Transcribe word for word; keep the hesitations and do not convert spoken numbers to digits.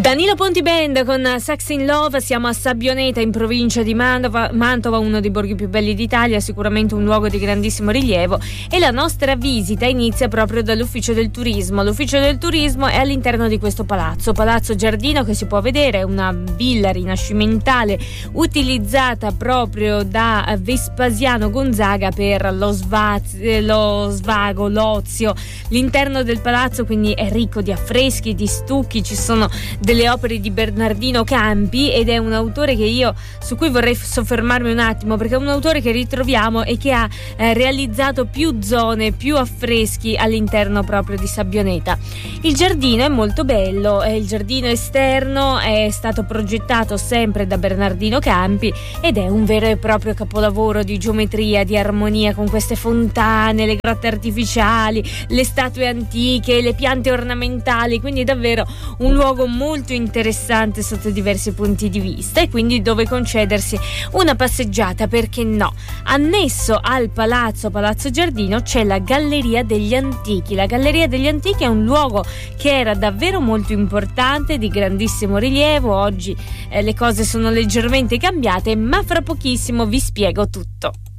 Danilo Ponti Band con Sex in Love. Siamo a Sabbioneta in provincia di Mantova, Mantova, uno dei borghi più belli d'Italia, sicuramente un luogo di grandissimo rilievo, e la nostra visita inizia proprio dall'ufficio del turismo. L'ufficio del turismo è all'interno di questo palazzo, Palazzo Giardino, che si può vedere, è una villa rinascimentale utilizzata proprio da Vespasiano Gonzaga per lo, svaz- lo svago, l'ozio. L'interno del palazzo quindi è ricco di affreschi, di stucchi, ci sono delle opere di Bernardino Campi, ed è un autore che io su cui vorrei soffermarmi un attimo, perché è un autore che ritroviamo e che ha eh, realizzato più zone, più affreschi all'interno proprio di Sabbioneta. Il giardino è molto bello, eh, il giardino esterno è stato progettato sempre da Bernardino Campi ed è un vero e proprio capolavoro di geometria, di armonia, con queste fontane, le grotte artificiali, le statue antiche, le piante ornamentali, quindi è davvero un luogo molto interessante sotto diversi punti di vista, e quindi dove concedersi una passeggiata, perché no. Annesso al palazzo Palazzo Giardino c'è la Galleria degli Antichi. La Galleria degli Antichi è un luogo che era davvero molto importante, di grandissimo rilievo. Oggi eh, le cose sono leggermente cambiate, ma fra pochissimo vi spiego tutto.